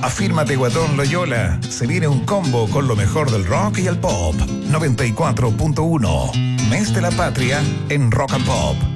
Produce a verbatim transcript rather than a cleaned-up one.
Afírmate, Guatón Loyola. Se viene un combo con lo mejor del rock y el pop. noventa y cuatro punto uno. Mes de la Patria en Rock and Pop.